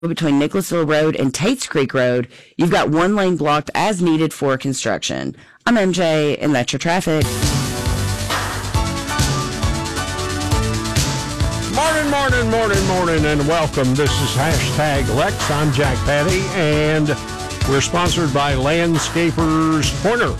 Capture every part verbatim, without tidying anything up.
between Nicholasville Road and Tates Creek Road, you've got one lane blocked as needed for construction. I'm M J, and that's your traffic. Morning, morning, morning, morning, and welcome. This is Hashtag Lex. I'm Jack Patty, and we're sponsored by Landscapers Corner.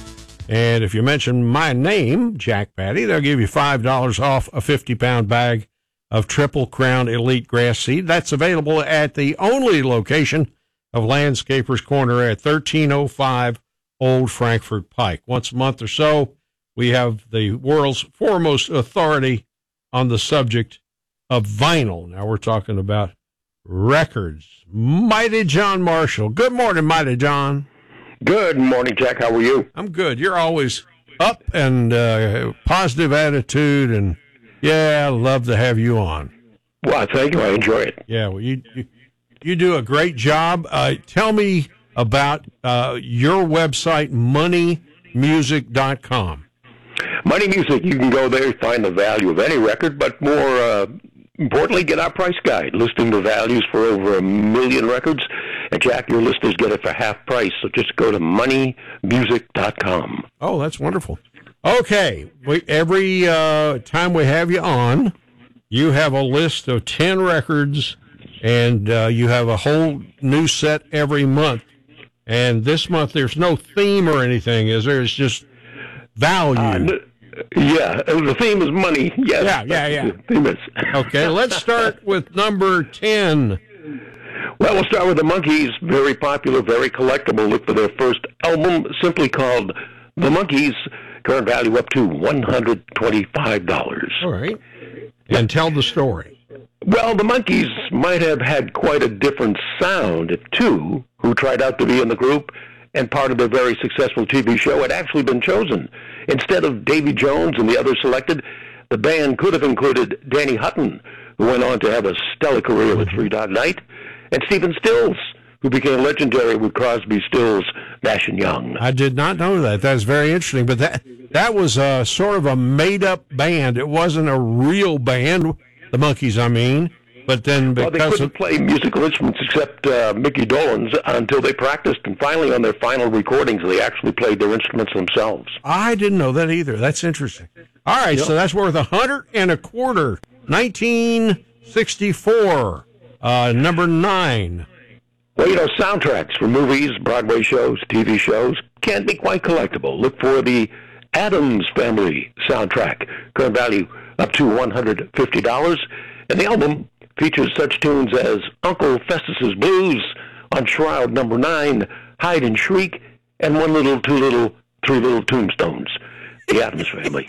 And if you mention my name, Jack Patty, they'll give you five dollars off a fifty-pound bag of Triple Crown Elite Grass Seed. That's available at the only location of Landscapers Corner at thirteen oh five Old Frankfort Pike. Once a month or so, we have the world's foremost authority on the subject of vinyl. Now we're talking about records. Mighty John Marshall. Good morning, Mighty John. Good morning, Jack. How are you? I'm good. You're always up and uh, positive attitude, and yeah, I love to have you on. Well, thank you. I enjoy it. Yeah, well, you you, you do a great job. Uh, tell me about uh, your website, money music dot com. Money Music, you can go there, find the value of any record, but more uh, importantly, get our price guide, listing the values for over a million records. And, Jack, your listeners get it for half price, so just go to money music dot com. Oh, that's wonderful. Okay, we, every uh, time we have you on, you have a list of ten records, and uh, you have a whole new set every month. And this month, there's no theme or anything, is there? It's just value. Uh, yeah, the theme is money. Yes, yeah, yeah, yeah. The theme is. Okay, let's start with number ten. Well, we'll start with the Monkees. Very popular, very collectible. Look for their first album, simply called The Monkees. Current value up to one hundred twenty-five dollars. All right. And tell the story. Well, the Monkees might have had quite a different sound if two, who tried out to be in the group and part of their very successful T V show, had actually been chosen. Instead of Davy Jones and the others selected, the band could have included Danny Hutton, who went on to have a stellar career with Three Dog Night, and Stephen Stills, who became legendary with Crosby, Stills, Nash and Young. I did not know that. That's very interesting. But that that was a, sort of a made-up band. It wasn't a real band, the Monkees, I mean. But then because well, they couldn't of, play musical instruments except uh, Mickey Dolenz until they practiced, and finally on their final recordings, they actually played their instruments themselves. I didn't know that either. That's interesting. All right, yep. So that's worth a hundred and a quarter. nineteen sixty-four, uh, number nine. Well, you know, soundtracks for movies, Broadway shows, T V shows can't be quite collectible. Look for the Addams Family soundtrack. Current value up to one hundred fifty dollars. And the album features such tunes as Uncle Festus's Blues, On Shroud Number Nine, Hide and Shriek, and One Little, Two Little, Three Little Tombstones. The Addams Family.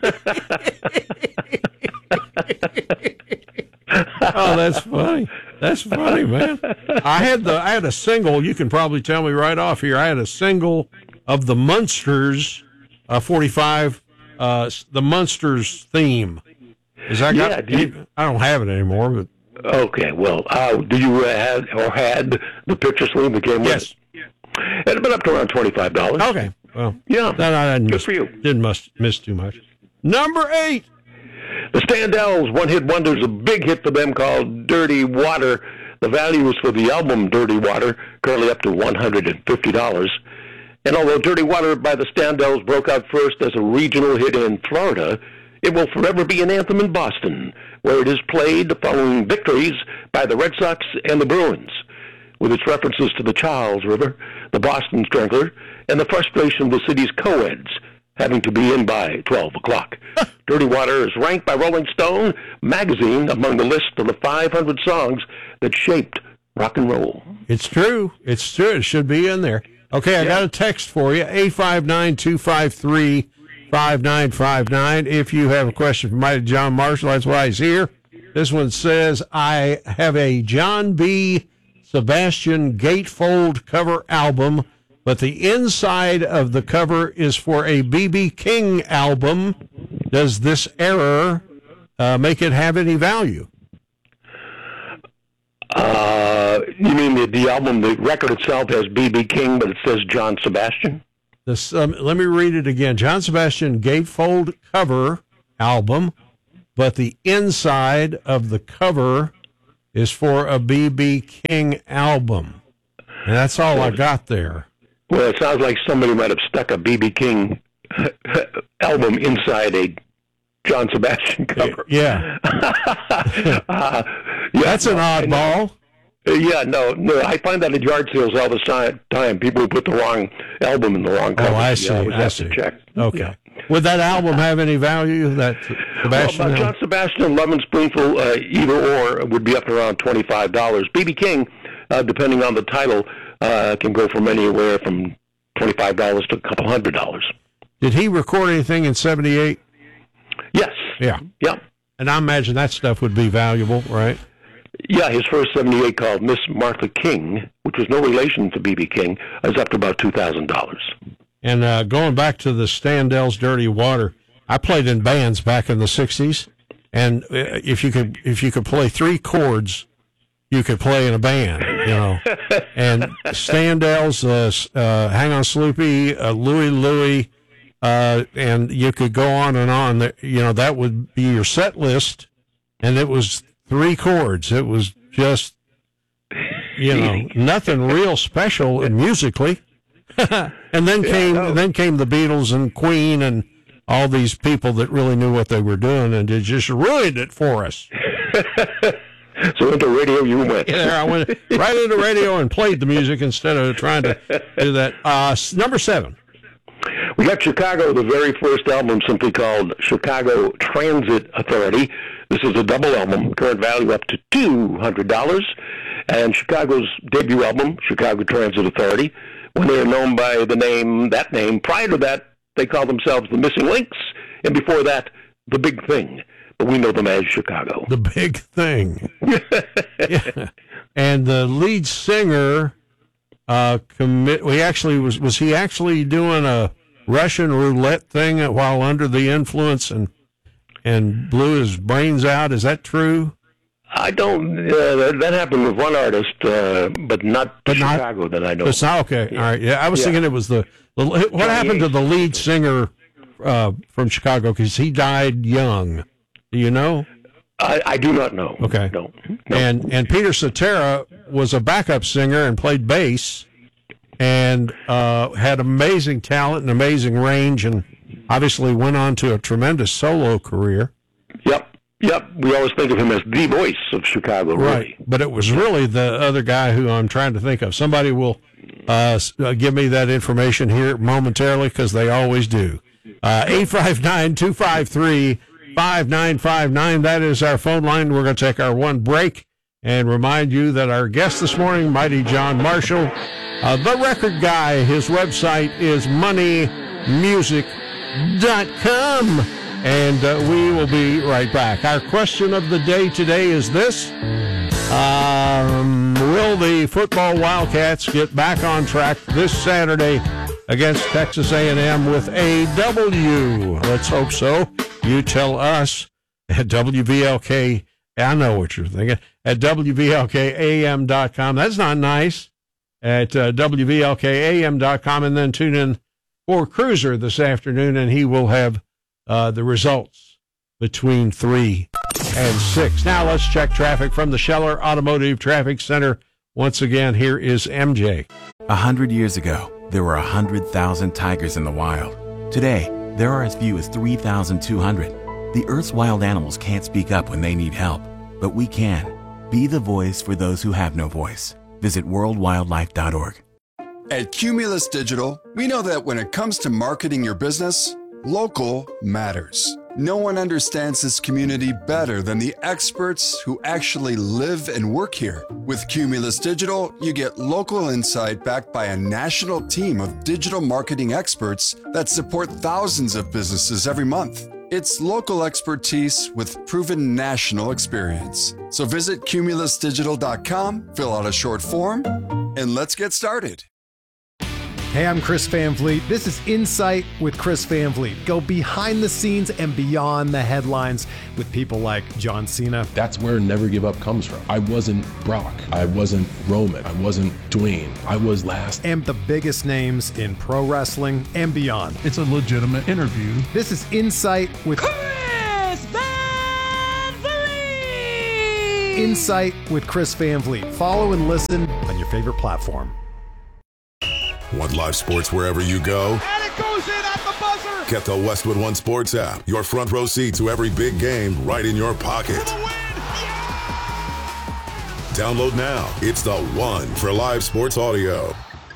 Oh, that's funny. That's funny, man. I had the I had a single. You can probably tell me right off here. I had a single of the Munsters, uh, forty-five, uh, the Munsters theme. Is that yeah, got, you, I don't have it anymore. But okay, well, uh, do you uh, have or had the picture sleeve that came with yes. it? It had been up to around twenty-five dollars. Okay, well, yeah, then I didn't good miss, for you. Didn't miss, miss too much. Number eight. The Standells, one-hit wonders, a big hit for them called Dirty Water. The value is for the album Dirty Water, currently up to one hundred fifty dollars. And although Dirty Water by the Standells broke out first as a regional hit in Florida, it will forever be an anthem in Boston, where it is played following victories by the Red Sox and the Bruins, with its references to the Charles River, the Boston Strangler, and the frustration of the city's co-eds having to be in by twelve o'clock. Dirty Water is ranked by Rolling Stone magazine among the list of the five hundred songs that shaped rock and roll. It's true. It's true. It should be in there. Okay, I yeah. got a text for you, eight five nine, two five three, five nine five nine. If you have a question for Mighty John Marshall, that's why he's here. This one says, I have a John B. Sebastian Gatefold cover album, but the inside of the cover is for a B B King album. Does this error uh, make it have any value? Uh, you mean the, the album, the record itself has B B King, but it says John Sebastian? This, um, let me read it again. John Sebastian Gatefold cover album, but the inside of the cover is for a B B King album. And that's all I got there. Well, it sounds like somebody might have stuck a B B King album inside a John Sebastian cover. Yeah. uh, yeah that's an oddball. Yeah, no, no. I find that at yard sales all the time. People who put the wrong album in the wrong cover. Oh, I see. You I have see. to check. Okay. Yeah. Would that album have any value? That Sebastian? Well, uh, John Sebastian, Love and Spoonful, uh, either or would be up to around twenty-five dollars. B B King, uh, depending on the title, uh, can go from anywhere from twenty-five dollars to a couple hundred dollars. Did he record anything in seventy-eight? Yes. Yeah. Yeah. And I imagine that stuff would be valuable, right? Yeah, his first seventy-eight called Miss Martha King, which was no relation to B B King, is up to about two thousand dollars. And uh, going back to the Standell's Dirty Water, I played in bands back in the sixties, and if you could if you could play three chords, you could play in a band, you know. And Standell's, uh, uh, Hang On Sloopy, uh, Louie Louie, uh, and you could go on and on. You know, that would be your set list, and it was three chords. It was just, you know, nothing real special musically. And then came yeah, no. then came the Beatles and Queen and all these people that really knew what they were doing, and it just ruined it for us. So into radio you went. Yeah, I went right into radio and played the music instead of trying to do that. Uh, number seven. We got Chicago, the very first album, simply called Chicago Transit Authority. This is a double album, current value up to two hundred dollars. And Chicago's debut album, Chicago Transit Authority, when they were known by the name, that name. Prior to that, they called themselves the Missing Links, and before that, the Big Thing. But we know them as Chicago. The Big Thing. Yeah. And the lead singer, uh, commit. We actually was was he actually doing a Russian roulette thing while under the influence and and blew his brains out? Is that true? I don't. Uh, that, that happened with one artist, uh, but not but Chicago not, that I know. It's not okay. Yeah. All right. Yeah, I was yeah. thinking it was the. the what Johnny happened to Ace. the lead singer uh, from Chicago? Because he died young. Do you know? I, I do not know. Okay. No. no. And and Peter Cetera was a backup singer and played bass, and uh, had amazing talent and amazing range, and obviously went on to a tremendous solo career. Yep. Yep, we always think of him as the voice of Chicago, really. Right, but it was really the other guy who I'm trying to think of. Somebody will uh, uh, give me that information here momentarily, because they always do. Uh, eight five nine, two five three, five nine five nine, that is our phone line. We're going to take our one break and remind you that our guest this morning, Mighty John Marshall, uh, the record guy, his website is money music dot com. And uh, we will be right back. Our question of the day today is this. Um, will the football Wildcats get back on track this Saturday against Texas A and M with a W? Let's hope so. You tell us at W V L K. I know what you're thinking. At W V L K A M dot com. That's not nice. At uh, W V L K A M dot com. And then tune in for Cruiser this afternoon, and he will have Uh, the results between three and six. Now let's check traffic from the Scheller Automotive Traffic Center. Once again, here is M J. A hundred years ago, there were a hundred thousand tigers in the wild. Today, there are as few as three thousand two hundred. The Earth's wild animals can't speak up when they need help, but we can. Be the voice for those who have no voice. Visit world wildlife dot org. At Cumulus Digital, we know that when it comes to marketing your business, local matters. No one understands this community better than the experts who actually live and work here. With Cumulus Digital, you get local insight backed by a national team of digital marketing experts that support thousands of businesses every month. It's local expertise with proven national experience. So visit cumulus digital dot com, fill out a short form, and let's get started. Hey, I'm Chris Van Vliet. This is Insight with Chris Van Vliet. Go behind the scenes and beyond the headlines with people like John Cena. That's where Never Give Up comes from. I wasn't Brock. I wasn't Roman. I wasn't Dwayne. I was last. And the biggest names in pro wrestling and beyond. It's a legitimate interview. This is Insight with Chris Van Vliet. Insight with Chris Van Vliet. Follow and listen on your favorite platform. Want live sports wherever you go? And it goes in at the buzzer! Get the Westwood One Sports app. Your front row seat to every big game right in your pocket. For the win! Yeah! Download now. It's the one for live sports audio.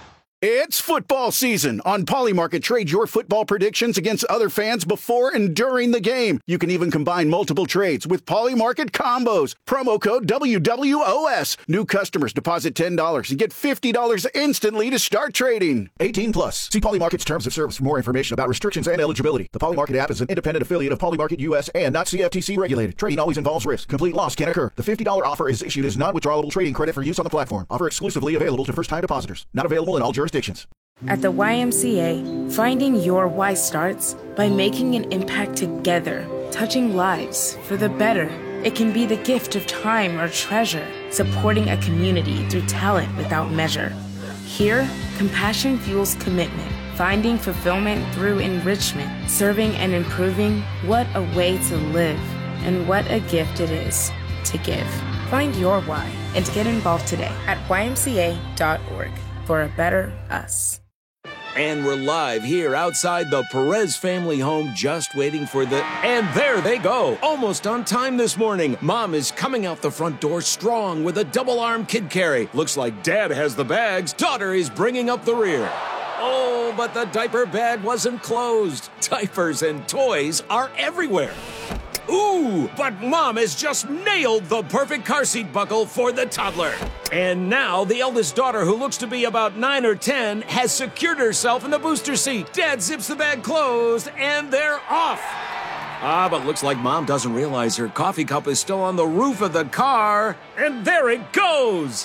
It's football season. On Polymarket, trade your football predictions against other fans before and during the game. You can even combine multiple trades with Polymarket combos. Promo code W W O S. New customers deposit ten dollars and get fifty dollars instantly to start trading. eighteen plus. See Polymarket's terms of service for more information about restrictions and eligibility. The Polymarket app is an independent affiliate of Polymarket U S and not C F T C regulated. Trading always involves risk. Complete loss can occur. The fifty dollars offer is issued as non-withdrawable trading credit for use on the platform. Offer exclusively available to first-time depositors. Not available in all jurisdictions. At the Y M C A, finding your why starts by making an impact together, touching lives for the better. It can be the gift of time or treasure, supporting a community through talent without measure. Here, compassion fuels commitment, finding fulfillment through enrichment, serving and improving. What a way to live, and what a gift it is to give. Find your why and get involved today at Y M C A dot org. For a better us. And we're live here outside the Perez family home, just waiting for the... And there they go, almost on time this morning. Mom is coming out the front door strong with a double-arm kid carry. Looks like Dad has the bags. Daughter is bringing up the rear. Oh, but the diaper bag wasn't closed. Diapers and toys are everywhere. Ooh, but Mom has just nailed the perfect car seat buckle for the toddler. And now the eldest daughter, who looks to be about nine or ten, has secured herself in the booster seat. Dad zips the bag closed, and they're off. Ah, but looks like Mom doesn't realize her coffee cup is still on the roof of the car. And there it goes.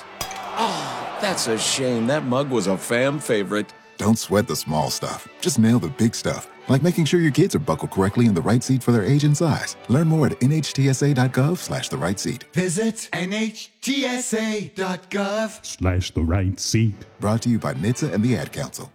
Oh, that's a shame. That mug was a fam favorite. Don't sweat the small stuff. Just nail the big stuff. Like making sure your kids are buckled correctly in the right seat for their age and size. Learn more at N H T S A dot gov slash the right seat. Visit N H T S A dot gov slash the right seat. Brought to you by N H T S A and the Ad Council.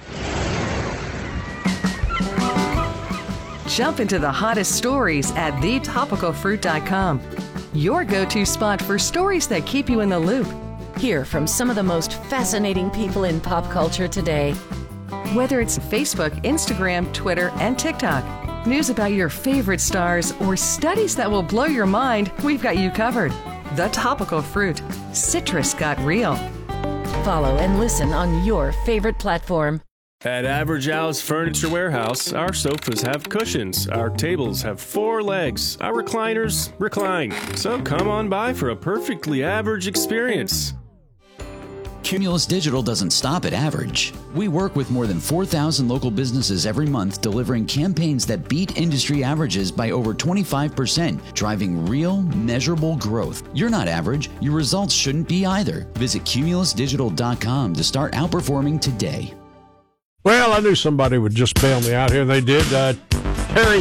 Jump into the hottest stories at the topical fruit dot com. Your go-to spot for stories that keep you in the loop. Hear from some of the most fascinating people in pop culture today. Whether it's Facebook, Instagram, Twitter, and TikTok, news about your favorite stars, or studies that will blow your mind, we've got you covered. The Topical Fruit. Citrus got real. Follow and listen on your favorite platform. At Average Al's Furniture Warehouse, our sofas have cushions, our tables have four legs, our recliners recline. So come on by for a perfectly average experience. Cumulus Digital doesn't stop at average. We work with more than four thousand local businesses every month, delivering campaigns that beat industry averages by over twenty-five percent, driving real, measurable growth. You're not average. Your results shouldn't be either. Visit Cumulus Digital dot com to start outperforming today. Well, I knew somebody would just bail me out here. They did. Uh, Terry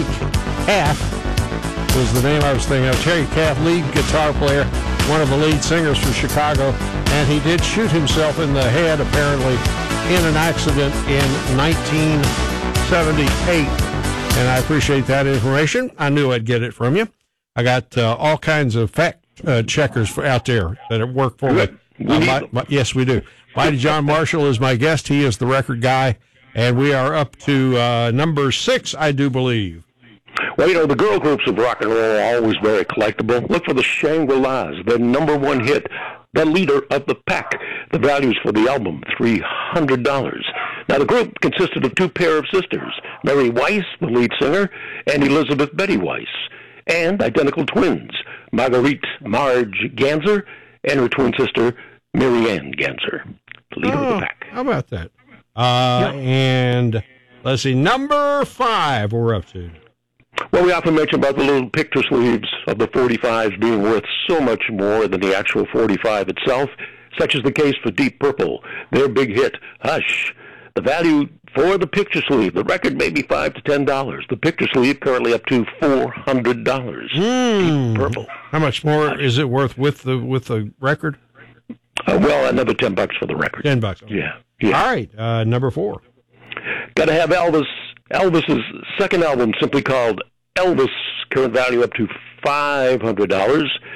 Kath was the name I was thinking of. Terry Kath, lead guitar player, one of the lead singers for Chicago, and he did shoot himself in the head, apparently, in an accident in nineteen seventy-eight. And I appreciate that information. I knew I'd get it from you. I got uh, all kinds of fact uh, checkers for, out there that work for me. Uh, my, my, yes, we do. Mighty John Marshall is my guest. He is the record guy, and we are up to uh, number six, I do believe. Well, you know, the girl groups of rock and roll are always very collectible. Look for the Shangri-Las, the number one hit, the leader of the pack. The values for the album, three hundred dollars. Now, the group consisted of two pair of sisters, Mary Weiss, the lead singer, and Elizabeth Betty Weiss, and identical twins, Marguerite Marge Ganser and her twin sister, Mary Ann Ganser, the leader oh, of the pack. How about that? Uh, yeah. And let's see, number five we're up to. Well, we often mention about the little picture sleeves of the forty-fives being worth so much more than the actual forty-five itself. Such is the case for Deep Purple, their big hit, Hush. The value for the picture sleeve, the record may be five to ten dollars. The picture sleeve currently up to four hundred dollars. Mm. Deep Purple. How much more Hush. Is it worth with the with the record? Uh, well, another ten bucks for the record. Ten bucks. Yeah. yeah. All right. Uh, number four. Got to have Elvis. Elvis's second album, simply called Elvis, current value up to five hundred dollars.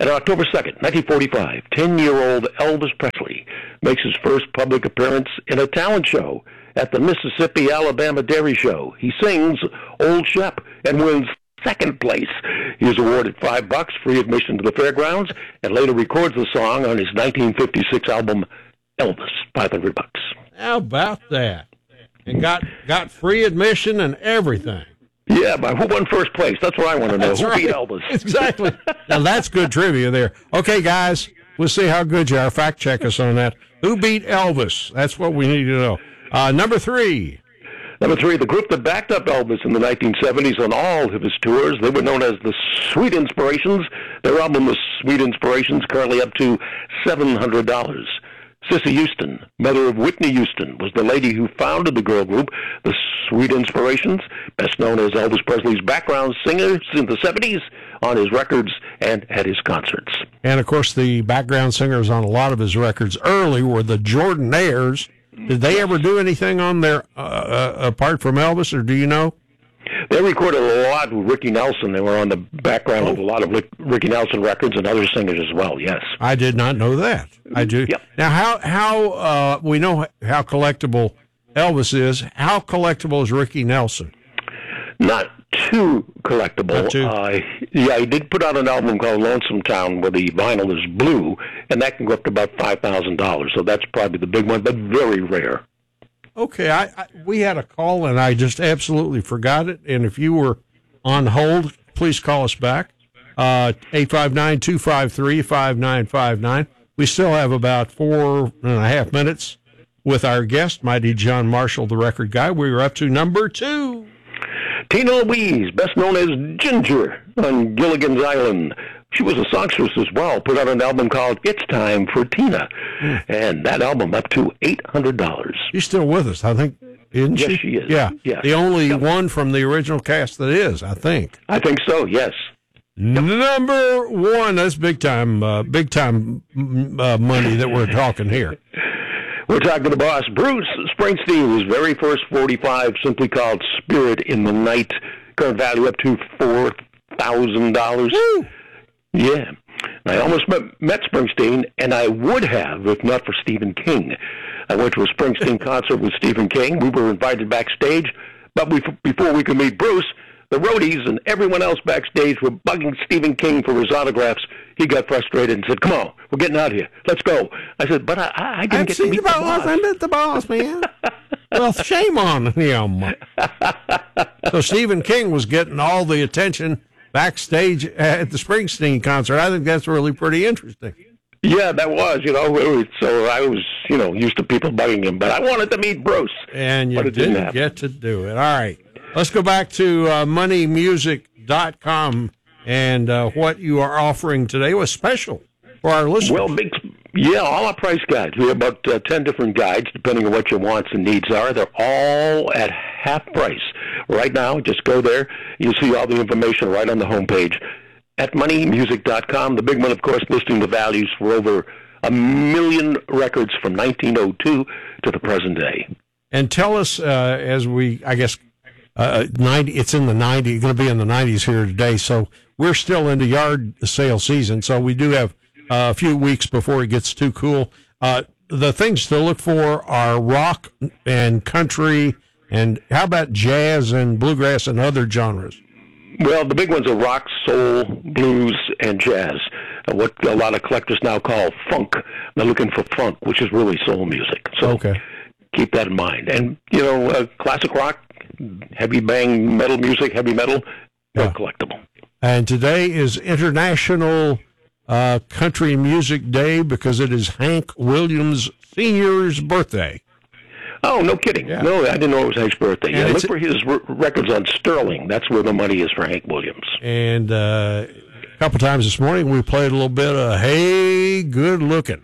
And on October second, nineteen forty-five, ten-year-old Elvis Presley makes his first public appearance in a talent show at the Mississippi-Alabama Dairy Show. He sings Old Shep and wins second place. He is awarded five bucks, free admission to the fairgrounds, and later records the song on his nineteen fifty-six album, Elvis, five hundred bucks. How about that? And got got free admission and everything. Yeah, but who won first place? That's what I want to know. That's who right. beat Elvis? Exactly. Now, that's good trivia there. Okay, guys, we'll see how good you are. Fact check us on that. Who beat Elvis? That's what we need to know. Uh, number three. Number three, the group that backed up Elvis in the nineteen seventies on all of his tours, they were known as the Sweet Inspirations. Their album, The Sweet Inspirations, currently up to seven hundred dollars. Cissy Houston, mother of Whitney Houston, was the lady who founded the girl group, the Sweet Inspirations, best known as Elvis Presley's background singer in the seventies on his records and at his concerts. And, of course, the background singers on a lot of his records early were the Jordanaires. Did they ever do anything on there uh, uh, apart from Elvis, or do you know? They recorded a lot with Ricky Nelson. They were on the background of a lot of Ricky Nelson records and other singers as well, yes. I did not know that. I do. Yep. Now, how, how uh, we know how collectible Elvis is. How collectible is Ricky Nelson? Not too collectible. Not too. Uh, yeah, he did put out an album called Lonesome Town where the vinyl is blue, and that can go up to about five thousand dollars. So that's probably the big one, but very rare. Okay, I, I we had a call, and I just absolutely forgot it. And if you were on hold, please call us back, uh, eight five nine, two five three, five nine five nine. We still have about four and a half minutes with our guest, Mighty John Marshall, the record guy. We were up to number two. Tina Louise, best known as Ginger on Gilligan's Island. She was a songstress as well, put out an album called It's Time for Tina. Mm. And that album up to eight hundred dollars. She's still with us, I think, isn't yes, she? Yes, she is. Yeah, yes. The only yep. one from the original cast that is, I think. I think so, yes. Yep. Number one, that's big time, uh, big time uh, money that we're talking here. We're talking to the boss, Bruce Springsteen, his very first forty-five, simply called Spirit in the Night, current value up to four thousand dollars. Yeah. I almost met, met Springsteen, and I would have if not for Stephen King. I went to a Springsteen concert with Stephen King. We were invited backstage, but we, before we could meet Bruce, the roadies and everyone else backstage were bugging Stephen King for his autographs. He got frustrated and said, "Come on, we're getting out of here. Let's go." I said, "But I, I didn't I've get seen to meet the boss. the boss. I met the boss, man." Well, shame on him. So Stephen King was getting all the attention backstage at the Springsteen concert. I think that's really pretty interesting. Yeah, that was, you know. So I was, you know, used to people bugging him, but I wanted to meet Bruce. And you didn't, didn't get to do it. All right. Let's go back to uh, money music dot com and uh, what you are offering today was special for our listeners. Well, big, yeah, all our price guides. We have about uh, ten different guides, depending on what your wants and needs are. They're all at half price. Right now, just go there. You'll see all the information right on the homepage at money music dot com. The big one, of course, listing the values for over a million records from nineteen oh two to the present day. And tell us, uh, as we, I guess, Uh, ninety. It's in the nineties. Going to be in the nineties here today. So we're still into yard sale season. So we do have uh, a few weeks before it gets too cool. Uh, the things to look for are rock and country, and how about jazz and bluegrass and other genres? Well, the big ones are rock, soul, blues, and jazz. Uh, what a lot of collectors now call funk. They're looking for funk, which is really soul music. So okay. Keep that in mind. And you know, uh, classic rock. Heavy bang metal music, heavy metal, they're yeah. collectible. And today is International uh, Country Music Day because it is Hank Williams Senior's birthday. Oh, no kidding. Yeah. No, I didn't know it was Hank's birthday. Yeah, look for his r- records on Sterling. That's where the money is for Hank Williams. And uh, a couple times this morning we played a little bit of Hey, Good Looking.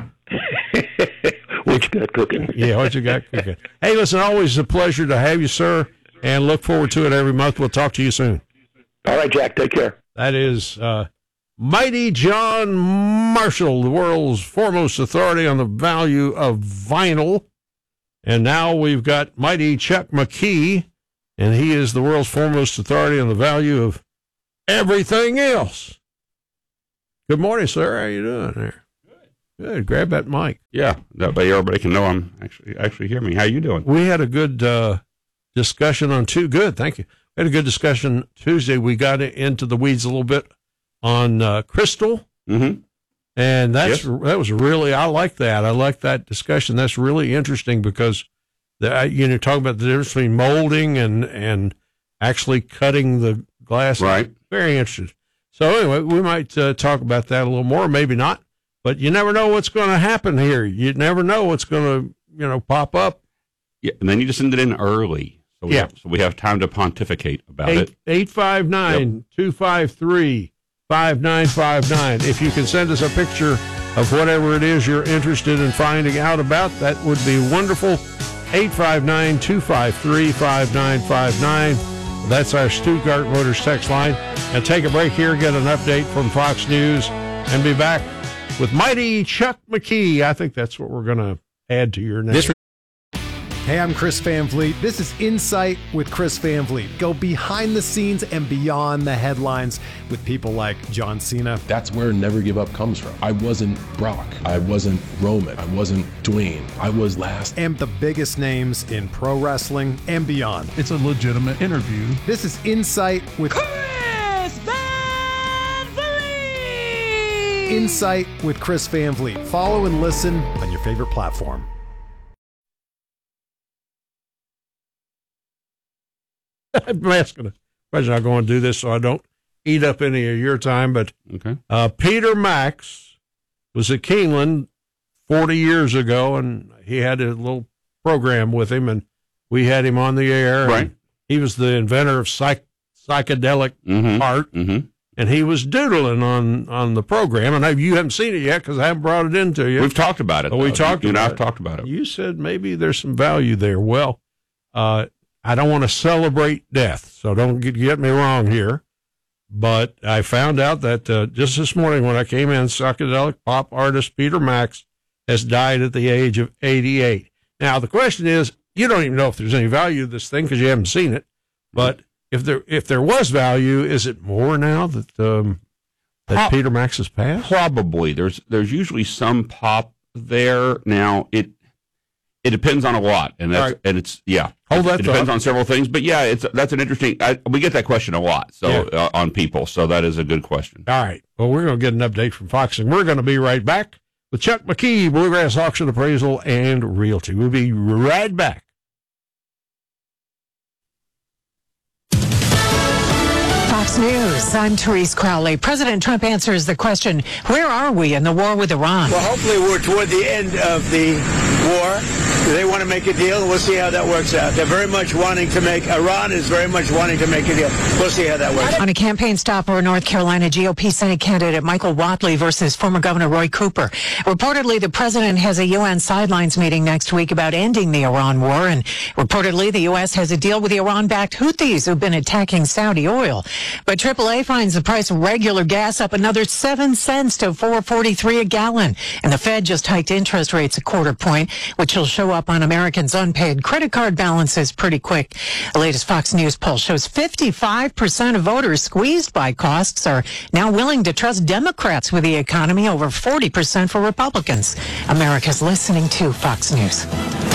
What you got cooking? Yeah, what you got cooking. Hey, listen, always a pleasure to have you, sir, and look forward to it every month. We'll talk to you soon. All right, Jack, take care. That is uh, Mighty John Marshall, the world's foremost authority on the value of vinyl. And now we've got Mighty Chuck McKee, and he is the world's foremost authority on the value of everything else. Good morning, sir. How you doing there? Good. Good. Grab that mic. Yeah, that way everybody can know I'm actually actually hear me. How you doing? We had a good uh, discussion on two. Good, thank you. We had a good discussion Tuesday. We got into the weeds a little bit on uh, Crystal, mm-hmm. and that's Yes. that was really I like that. I like that discussion. That's really interesting because the you know talking about the difference between molding and and actually cutting the glass. Right. Very interesting. So anyway, we might uh, talk about that a little more, maybe not. But you never know what's going to happen here. You never know what's going to, you know, pop up. Yeah, and then you just send it in early, so we Yeah. have, so we have time to pontificate about Eight, it. eight five nine, two five three, five nine five nine. If you can send us a picture of whatever it is you're interested in finding out about, that would be wonderful. eight five nine, two five three, five nine five nine. That's our Stuttgart Motors text line. And take a break here, get an update from Fox News, and be back with mighty Chuck McKee. I think that's what we're going to add to your name. This- Hey, I'm Chris Van Vliet. This is Insight with Chris Van Vliet. Go behind the scenes and beyond the headlines with people like John Cena. That's where Never Give Up comes from. I wasn't Brock. I wasn't Roman. I wasn't Dwayne. I was last. And the biggest names in pro wrestling and beyond. It's a legitimate interview. This is Insight with Chris Van Vliet! Insight with Chris Van Vliet. Follow and listen on your favorite platform. I'm asking a question. I'm going to do this so I don't eat up any of your time. But okay. uh, Peter Max was at Keeneland forty years ago, and he had a little program with him, and we had him on the air. Right. He was the inventor of psych- psychedelic Mm-hmm. art, Mm-hmm. and he was doodling on, on the program. And I, you haven't seen it yet because I haven't brought it into you. We've talked about it. Oh, we though. talked you and about I've it. talked about it. You said maybe there's some value there. Well, uh, I don't want to celebrate death, so don't get, get me wrong here. But I found out that uh, just this morning when I came in, psychedelic pop artist Peter Max has died at the age of eighty-eight. Now, the question is, you don't even know if there's any value to this thing because you haven't seen it. But if there if there was value, is it more now that um, that Pro- Peter Max has passed? Probably. There's there's usually some pop there. Now it it depends on a lot, and that's Right. and it's yeah. Hold that it depends thought. on several things, but yeah, it's that's an interesting. I, we get that question a lot, so Yeah. uh, on people. So that is a good question. All right. Well, we're going to get an update from Fox, and we're going to be right back with Chuck McKee, Bluegrass Auction Appraisal and Realty. We'll be right back. Fox News, I'm Therese Crowley. President Trump answers the question, where are we in the war with Iran? Well, hopefully we're toward the end of the war. They want to make a deal, and we'll see how that works out. They're very much wanting to make, Iran is very much wanting to make a deal. We'll see how that works out. On a campaign stop for North Carolina G O P Senate candidate Michael Whatley versus former Governor Roy Cooper. Reportedly, the president has a U N sidelines meeting next week about ending the Iran war, and reportedly the U S has a deal with the Iran-backed Houthis who've been attacking Saudi oil. But triple A finds the price of regular gas up another seven cents to four forty-three a gallon. And the Fed just hiked interest rates a quarter point, which will show up on Americans' unpaid credit card balances pretty quick. The latest Fox News poll shows fifty-five percent of voters squeezed by costs are now willing to trust Democrats with the economy, over forty percent for Republicans. America's listening to Fox News.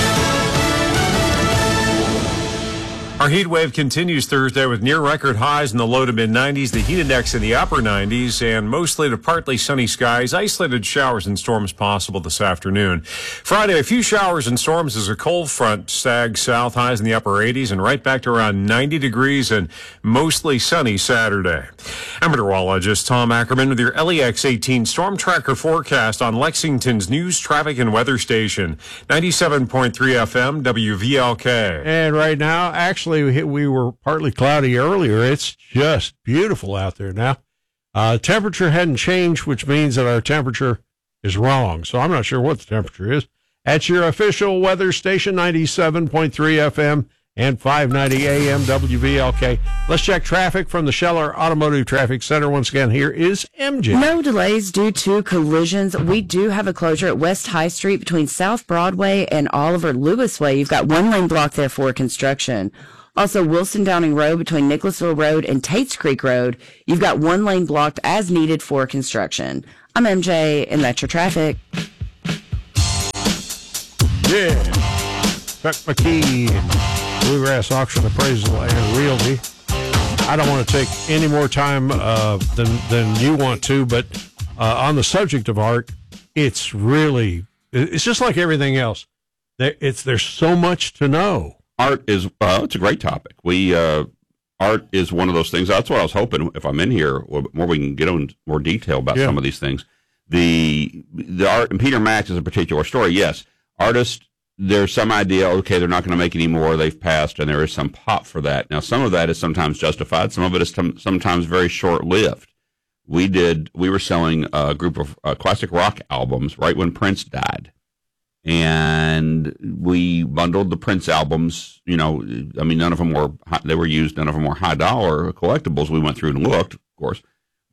Our heat wave continues Thursday with near record highs in the low to mid nineties, the heat index in the upper nineties, and mostly to partly sunny skies. Isolated showers and storms possible this afternoon. Friday, a few showers and storms as a cold front sags south, highs in the upper eighties, and right back to around ninety degrees and mostly sunny Saturday. I'm meteorologist Tom Ackerman with your L E X eighteen Storm Tracker forecast on Lexington's news, traffic, and weather station, ninety-seven point three F M, W V L K. And right now, actually, we, hit, we were partly cloudy earlier. It's just beautiful out there now. Uh, temperature hadn't changed, which means that our temperature is wrong. So I'm not sure what the temperature is. At your official weather station, ninety-seven point three F M and five ninety A M W V L K. Let's check traffic from the Scheller Automotive Traffic Center. Once again, here is M J. No delays due to collisions. We do have a closure at West High Street between South Broadway and Oliver Lewis Way. You've got one lane block there for construction. Also, Wilson Downing Road between Nicholasville Road and Tates Creek Road, you've got one lane blocked as needed for construction. I'm M J, and that's your traffic. Yeah. Chuck McKee, Bluegrass Auction Appraisal and Realty. I don't want to take any more time uh, than than you want to, but uh, on the subject of art, it's really, it's just like everything else. There, it's there's so much to know. Art is, uh, it's a great topic. We, uh, art is one of those things. That's what I was hoping, if I'm in here, a little bit more we can get into more detail about yeah. some of these things. The, the art, and Peter Max is a particular story. Yes, artists, there's some idea, okay, they're not going to make any more, they've passed, and there is some pop for that. Now, some of that is sometimes justified, some of it is t- sometimes very short-lived. We did, we were selling a group of uh, classic rock albums right when Prince died. And we bundled the Prince albums, you know, I mean, none of them were, they were used, none of them were high dollar collectibles. We went through and looked, of course,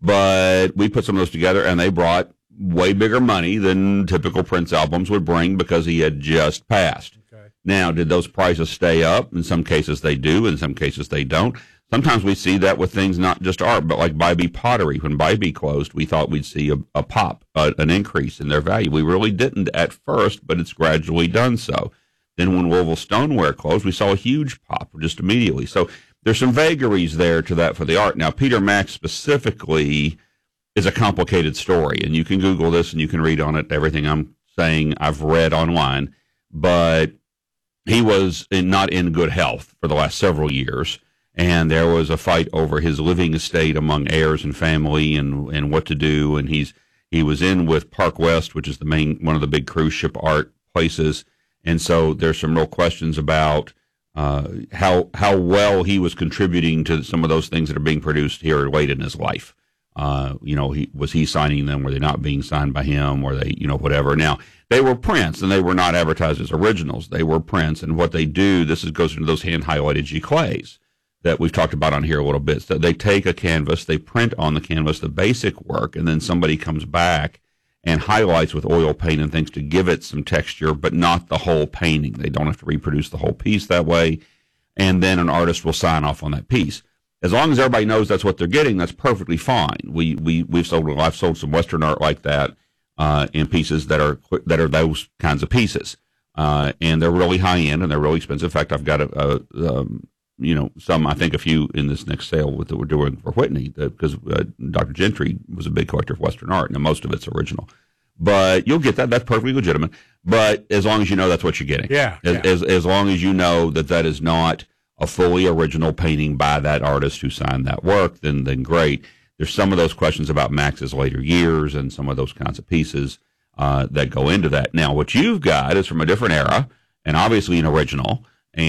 but we put some of those together and they brought way bigger money than typical Prince albums would bring because he had just passed. Okay. Now, did those prices stay up? In some cases they do, in some cases they don't. Sometimes we see that with things not just art, but like Bybee Pottery. When Bybee closed, we thought we'd see a, a pop, a, an increase in their value. We really didn't at first, but it's gradually done so. Then when Louisville Stoneware closed, we saw a huge pop just immediately. So there's some vagaries there to that for the art. Now, Peter Max specifically is a complicated story, and you can Google this and you can read on it. Everything I'm saying I've read online, but he was in, not in good health for the last several years. And there was a fight over his living estate among heirs and family and, and what to do. And he's he was in with Park West, which is the main one of the big cruise ship art places. And so there's some real questions about uh, how how well he was contributing to some of those things that are being produced here late in his life. Uh, you know, he was he signing them? Were they not being signed by him? Were they, you know, whatever? Now, they were prints, and they were not advertised as originals. They were prints. And what they do, this is, goes into those hand-highlighted giclées that we've talked about on here a little bit. So they take a canvas, they print on the canvas the basic work, and then somebody comes back and highlights with oil paint and things to give it some texture, but not the whole painting. They don't have to reproduce the whole piece that way. And then an artist will sign off on that piece. As long as everybody knows that's what they're getting, that's perfectly fine. We we we've sold I've sold some Western art like that uh, in pieces that are that are those kinds of pieces, uh, and they're really high end and they're really expensive. In fact, I've got a, a um, you know some I think a few in this next sale with that we're doing for Whitney because uh, Doctor Gentry was a big collector of Western art, and most of it's original. But you'll get that; that's perfectly legitimate. But as long as you know that's what you're getting, yeah, as yeah. as, as long as you know that that is not a fully original painting by that artist who signed that work, then then great. There's some of those questions about Max's later years and some of those kinds of pieces uh, that go into that. Now, what you've got is from a different era and obviously an original,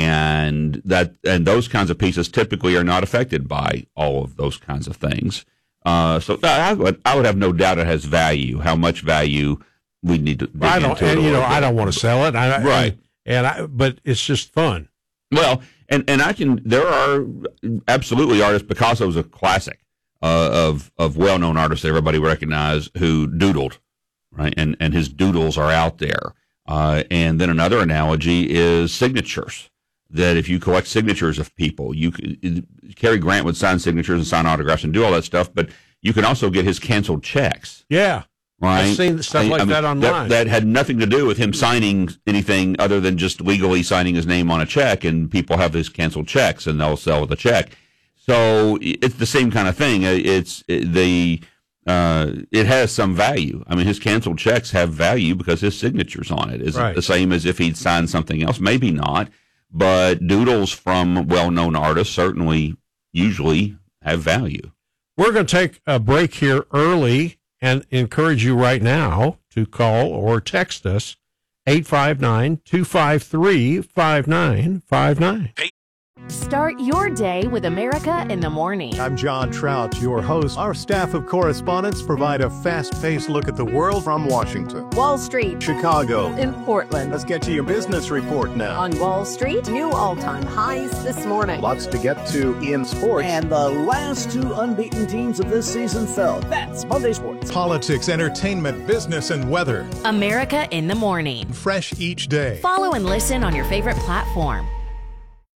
and that and those kinds of pieces typically are not affected by all of those kinds of things. Uh, so I would, I would have no doubt it has value. How much value we need to dig I don't, into it and a you know, little bit. I don't want to sell it, I, right? And, and I, but it's just fun. Well, and, and I can, there are absolutely artists. Picasso's a classic uh, of of well known artists that everybody recognizes who doodled, right? And and his doodles are out there. Uh, and then another analogy is signatures. That if you collect signatures of people, you could, Cary Grant would sign signatures and sign autographs and do all that stuff, but you can also get his canceled checks. Yeah. Right. I've seen stuff like I mean, that online. That, that had nothing to do with him signing anything other than just legally signing his name on a check, and people have his canceled checks and they'll sell the check. So it's the same kind of thing. It's the uh, it has some value. I mean, his canceled checks have value because his signature's on it. Is right. it the same as if he'd signed something else? Maybe not. But doodles from well-known artists certainly usually have value. We're going to take a break here early and encourage you right now to call or text us eight five nine, two five three, five nine five nine. Start your day with America in the Morning. I'm John Trout, your host. Our staff of correspondents provide a fast-paced look at the world from Washington, Wall Street, Chicago, in Portland. Let's get to your business report now. On Wall Street, new all-time highs this morning. Lots to get to in sports. And the last two unbeaten teams of this season fell. That's Monday Sports. Politics, entertainment, business, and weather. America in the Morning. Fresh each day. Follow and listen on your favorite platform.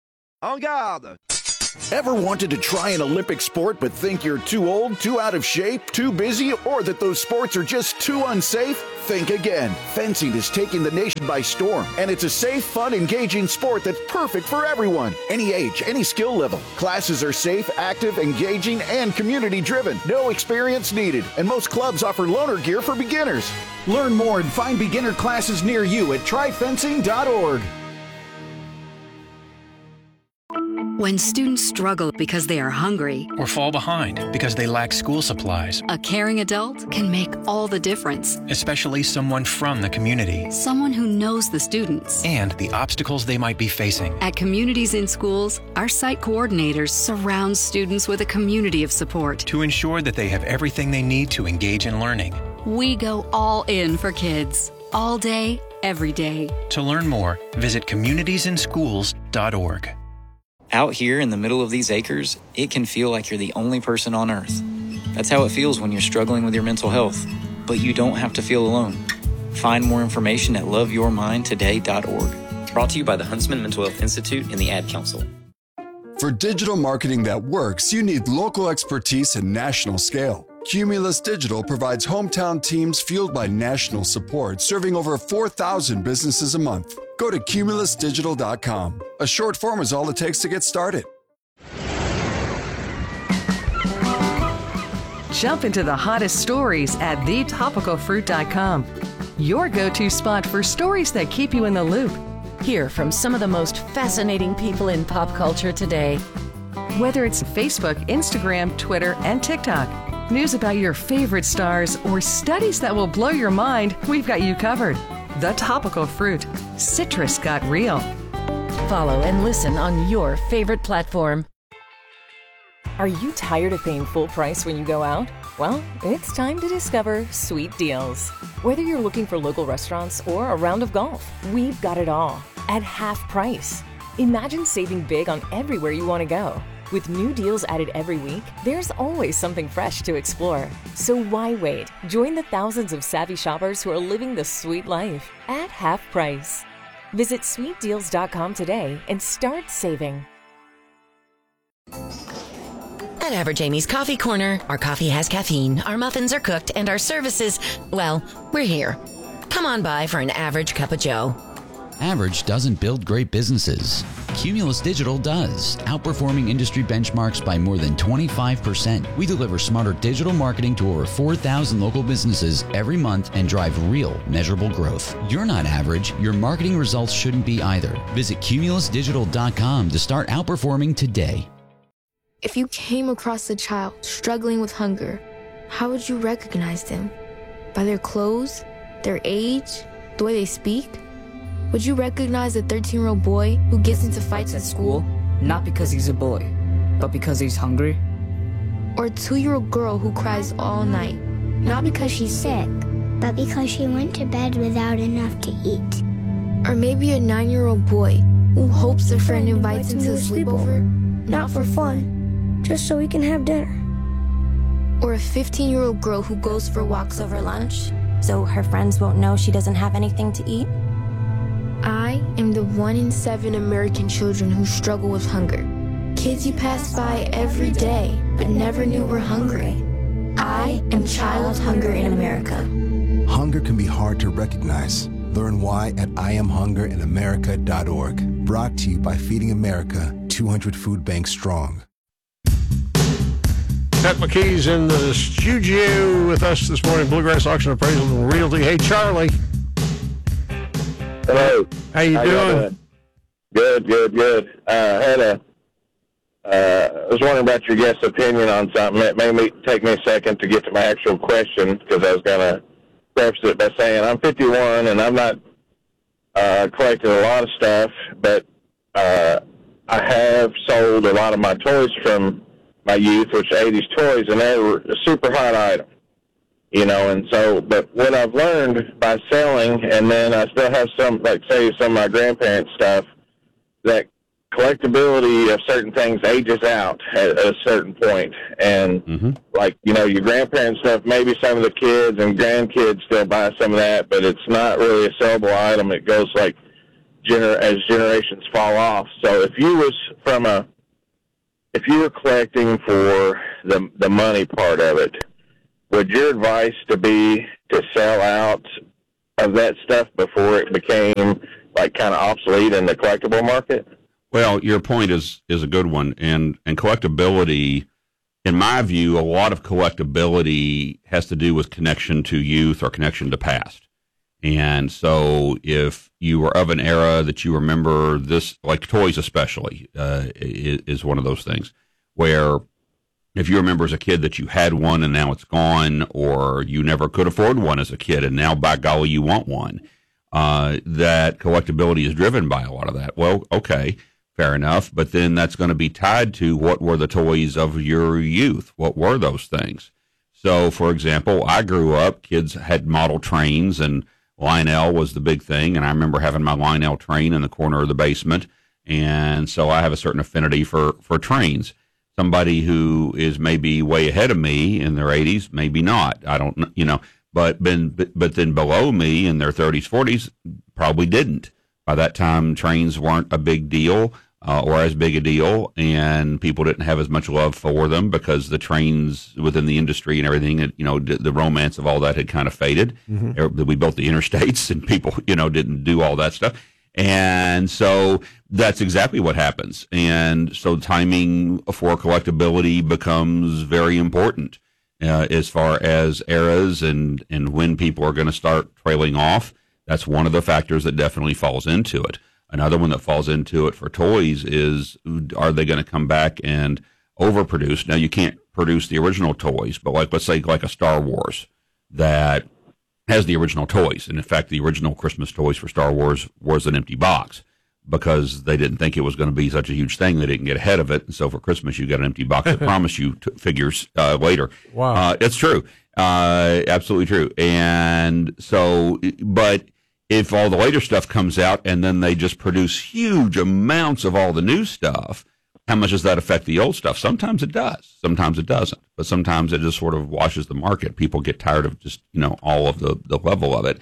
En garde! Ever wanted to try an Olympic sport but think you're too old, too out of shape, too busy, or that those sports are just too unsafe? Think again. Fencing is taking the nation by storm, and it's a safe, fun, engaging sport that's perfect for everyone. Any age, any skill level. Classes are safe, active, engaging, and community-driven. No experience needed, and most clubs offer loaner gear for beginners. Learn more and find beginner classes near you at try fencing dot org. When students struggle because they are hungry or fall behind because they lack school supplies, a caring adult can make all the difference. Especially someone from the community. Someone who knows the students and the obstacles they might be facing. At Communities in Schools, our site coordinators surround students with a community of support to ensure that they have everything they need to engage in learning. We go all in for kids, all day, every day. To learn more, visit communities in schools dot org. Out here in the middle of these acres, it can feel like you're the only person on Earth. That's how it feels when you're struggling with your mental health. But you don't have to feel alone. Find more information at love your mind today dot org. Brought to you by the Huntsman Mental Health Institute and the Ad Council. For digital marketing that works, you need local expertise and national scale. Cumulus Digital provides hometown teams fueled by national support, serving over four thousand businesses a month. Go to cumulus digital dot com. A short form is all it takes to get started. Jump into the hottest stories at the topical fruit dot com. Your go-to spot for stories that keep you in the loop. Hear from some of the most fascinating people in pop culture today. Whether it's Facebook, Instagram, Twitter, and TikTok, news about your favorite stars, or studies that will blow your mind, we've got you covered. The Topical Fruit. Citrus got real. Follow and listen on your favorite platform. Are you tired of paying full price when you go out? Well, it's time to discover Sweet Deals. Whether you're looking for local restaurants or a round of golf, we've got it all at half price. Imagine saving big on everywhere you want to go. With new deals added every week, there's always something fresh to explore. So why wait? Join the thousands of savvy shoppers who are living the sweet life at half price. Visit sweet deals dot com today and start saving. At Average Amy's Coffee Corner, our coffee has caffeine, our muffins are cooked, and our services, well, we're here. Come on by for an average cup of joe. Average doesn't build great businesses. Cumulus Digital does, outperforming industry benchmarks by more than twenty-five percent. We deliver smarter digital marketing to over four thousand local businesses every month and drive real, measurable growth. You're not average. Your marketing results shouldn't be either. Visit cumulus digital dot com to start outperforming today. If you came across a child struggling with hunger, how would you recognize them? By their clothes, their age, the way they speak? Would you recognize a thirteen-year-old boy who gets into fights at school? Not because he's a boy, but because he's hungry? Or a two-year-old girl who cries all night, not because she's sick, but because she went to bed without enough to eat? Or maybe a nine-year-old boy who hopes a friend invites him to a sleepover, not for fun, just so he can have dinner. Or a fifteen-year-old girl who goes for walks over lunch, so her friends won't know she doesn't have anything to eat? I am the one in seven American children who struggle with hunger. Kids you pass by every day, but never knew were hungry. I am Child Hunger in America. Hunger can be hard to recognize. Learn why at I am hunger in america dot org. Brought to you by Feeding America, two hundred food banks strong. Pat McKee's in the studio with us this morning, Bluegrass Auction Appraisal and Realty. Hey, Charlie. Hello. How you How doing? doing? Good, good, good. Uh, I had a, uh, I was wondering about your guest's opinion on something. It made me take me a second to get to my actual question because I was going to preface it by saying I'm fifty-one and I'm not uh, collecting a lot of stuff, but uh, I have sold a lot of my toys from my youth, which are eighties toys, and they were a super hot item. You know, and so, but what I've learned by selling, and then I still have some, like, say, some of my grandparents' stuff, that collectability of certain things ages out at a certain point. And, mm-hmm. like, you know, your grandparents' stuff, maybe some of the kids and grandkids still buy some of that, but it's not really a sellable item. It goes, like, gener- as generations fall off. So if you was from a, if you were collecting for the the money part of it, would your advice to be to sell out of that stuff before it became like kind of obsolete in the collectible market? Well, your point is is a good one, and and collectability, in my view, a lot of collectability has to do with connection to youth or connection to past. And so if you were of an era that you remember this, like toys especially, uh, is, is one of those things where if you remember as a kid that you had one and now it's gone, or you never could afford one as a kid and now by golly you want one, uh, that collectability is driven by a lot of that. Well, okay, fair enough. But then that's going to be tied to what were the toys of your youth? What were those things? So, for example, I grew up, kids had model trains, and Lionel was the big thing, and I remember having my Lionel train in the corner of the basement, and so I have a certain affinity for, for trains. Somebody who is maybe way ahead of me in their eighties, maybe not. I don't know, you know, but been, but then below me in their thirties, forties, probably didn't. By that time, trains weren't a big deal uh, or as big a deal, and people didn't have as much love for them because the trains within the industry and everything, you know, the romance of all that had kind of faded. Mm-hmm. We built the interstates, and people, you know, didn't do all that stuff. And so that's exactly what happens. And so timing for collectability becomes very important uh, as far as eras and, and when people are going to start trailing off. That's one of the factors that definitely falls into it. Another one that falls into it for toys is, are they going to come back and overproduce? Now, you can't produce the original toys, but like, let's say like a Star Wars that has the original toys. And in fact, the original Christmas toys for Star Wars was an empty box because they didn't think it was going to be such a huge thing. They didn't get ahead of it. And so for Christmas, you got an empty box that promised you t- figures uh, later. Wow. Uh, it's true. Uh, absolutely true. And so, but if all the later stuff comes out and then they just produce huge amounts of all the new stuff, how much does that affect the old stuff? Sometimes it does. Sometimes it doesn't. But sometimes it just sort of washes the market. People get tired of just, you know, all of the, the level of it.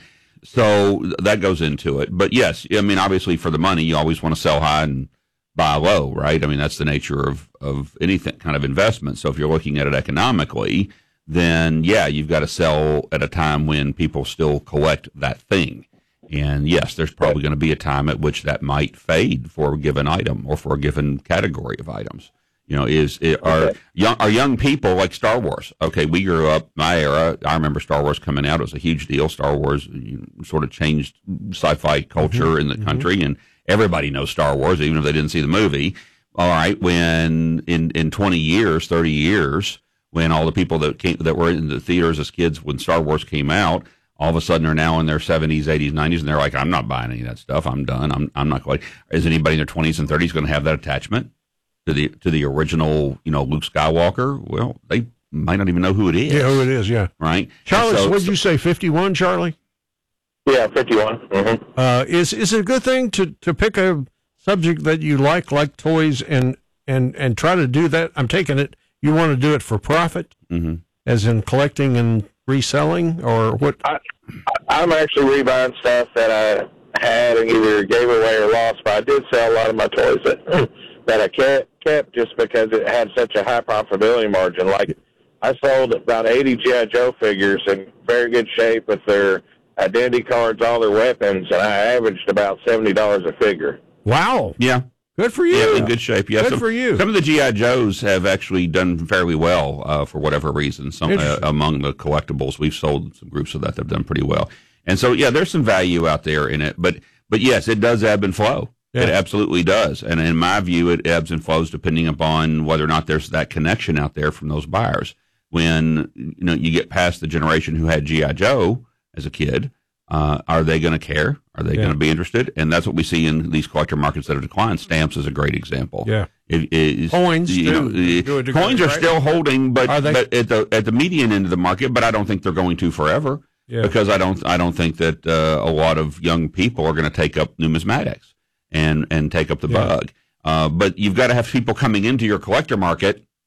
So that goes into it. But yes, I mean, obviously for the money, you always want to sell high and buy low, right? I mean, that's the nature of, of any kind of investment. So if you're looking at it economically, then yeah, you've got to sell at a time when people still collect that thing. And yes, there's probably going to be a time at which that might fade for a given item or for a given category of items. You know, is it, are young are young people like Star Wars? Okay, we grew up my era. I remember Star Wars coming out; it was a huge deal. Star Wars you know, sort of changed sci-fi culture mm-hmm. in the country, mm-hmm. and everybody knows Star Wars, even if they didn't see the movie. All right, when in, in twenty years, thirty years, when all the people that came that were in the theaters as kids when Star Wars came out, all of a sudden are now in their seventies, eighties, nineties, and they're like, I'm not buying any of that stuff. I'm done. I'm I'm not going. Is anybody in their twenties and thirties going to have that attachment to the to the original, you know, Luke Skywalker? Well, they might not even know who it is. Yeah, who it is, yeah. Right? Charlie, so, what did you say, fifty-one, Charlie? Yeah, fifty-one. Mm-hmm. Uh, is is it a good thing to, to pick a subject that you like, like toys, and, and, and try to do that? I'm taking it, you want to do it for profit, mm-hmm. as in collecting and reselling, or what? I, I'm actually rebuying stuff that I had and either gave away or lost, but I did sell a lot of my toys that, that I kept, kept just because it had such a high profitability margin. Like, I sold about eighty G I. Joe figures in very good shape with their identity cards, all their weapons, and I averaged about seventy dollars a figure. Wow. Yeah. Good for you. Yeah, in good shape. Yeah, good some, for you. Some of the G I. Joes have actually done fairly well uh, for whatever reason. Some uh, among the collectibles, we've sold some groups of that that have done pretty well. And so, yeah, there's some value out there in it. But, but yes, it does ebb and flow. Yeah. It absolutely does. And in my view, it ebbs and flows depending upon whether or not there's that connection out there from those buyers. When you know you get past the generation who had G I. Joe as a kid, uh, are they going to care? Are they yeah. going to be interested? And that's what we see in these collector markets that have declined. Stamps is a great example. Yeah, it, it, coins. You know, do, do degree, coins are right? still holding, but, are they? but at the at the median end of the market. But I don't think they're going to forever. Yeah. Because I don't I don't think that uh, a lot of young people are going to take up numismatics and and take up the yeah. bug. Uh, but you've got to have people coming into your collector market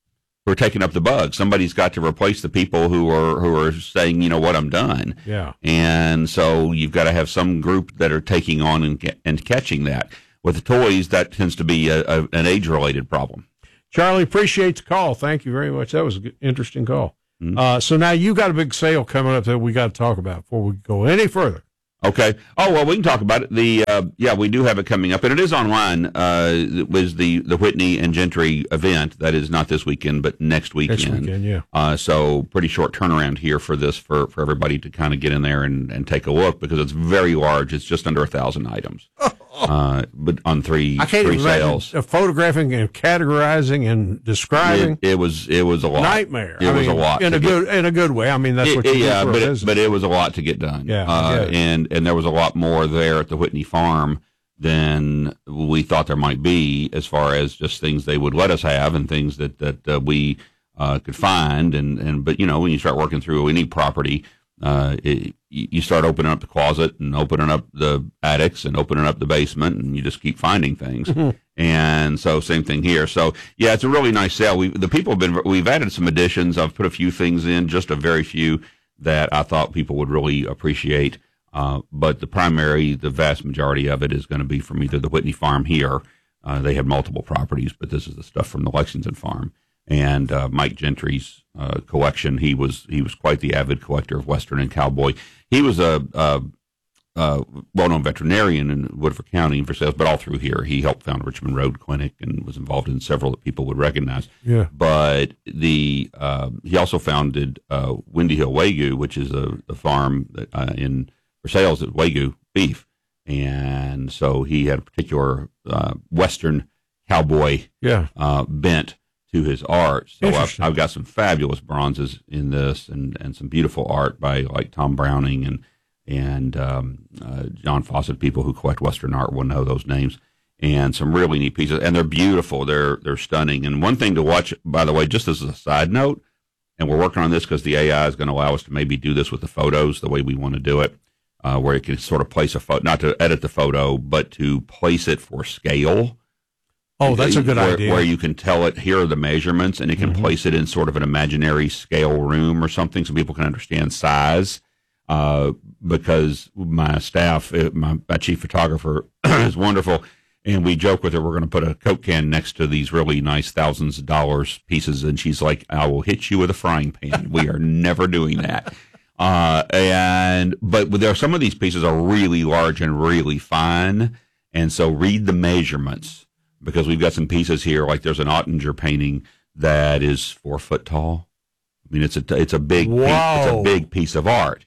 who are taking up the bug. Somebody's got to replace the people who are who are saying, you know what, I'm done. Yeah. And so you've got to have some group that are taking on and and catching that. With the toys, that tends to be a, a, an age-related problem. Charlie, appreciate the call. Thank you very much. That was an interesting call. Mm-hmm. Uh, so now you got a big sale coming up that we got to talk about before we go any further. Okay. Oh, well, we can talk about it. The uh, yeah, we do have it coming up, and it is online. Uh, it was the, the Whitney and Gentry event. That is not this weekend, but next weekend. Next weekend, yeah. Uh, so pretty short turnaround here for this, for, for everybody to kind of get in there and, and take a look, because it's very large. It's just under a thousand items, uh, but on three I can't three even sales. imagine photographing and categorizing and describing. It, it was it was a lot. Nightmare. It I was mean, a lot in a get, good in a good way. I mean, that's it, what you yeah, do for but a it, business. but it was a lot to get done. Yeah, uh, yeah. and and there was a lot more there at the Whitney farm than we thought there might be, as far as just things they would let us have and things that that uh, we uh, could find. And, and but you know, when you start working through any property, uh, it, you start opening up the closet and opening up the attics and opening up the basement, and you just keep finding things. Mm-hmm. And so same thing here. So yeah, it's a really nice sale. We the people have been we've added some additions. I've put a few things in, just a very few that I thought people would really appreciate. Uh, but the primary, the vast majority of it is going to be from either the Whitney farm here. Uh, they have multiple properties, but this is the stuff from the Lexington farm. And uh, Mike Gentry's uh, collection. He was he was quite the avid collector of Western and cowboy. He was a, a, a well-known veterinarian in Woodford County for sales, but all through here. He helped found Richmond Road Clinic and was involved in several that people would recognize. Yeah. But the uh, he also founded uh, Windy Hill Wagyu, which is a, a farm that, uh, in for sales at Wagyu beef, and so he had a particular uh, Western cowboy yeah. uh, bent to his art. So I've, I've got some fabulous bronzes in this, and, and some beautiful art by like Tom Browning and and um, uh, John Fawcett. People who collect Western art will know those names, and some really neat pieces, and they're beautiful. They're they're stunning. And one thing to watch, by the way, just as a side note, and we're working on this because the A I is going to allow us to maybe do this with the photos the way we want to do it. Uh, where it can sort of place a photo, not to edit the photo, but to place it for scale. Oh, that's a good where, idea. Where you can tell it, here are the measurements, and it can mm-hmm. place it in sort of an imaginary scale room or something so people can understand size. Uh, because my staff, my, my chief photographer is wonderful, and we joke with her, we're going to put a Coke can next to these really nice thousands of dollars pieces, and she's like, I will hit you with a frying pan. We are never doing that. Uh, and, but there are some of these pieces are really large and really fine. And so read the measurements, because we've got some pieces here, like there's an Ottinger painting that is four foot tall. I mean, it's a, it's a big, piece, it's a big piece of art.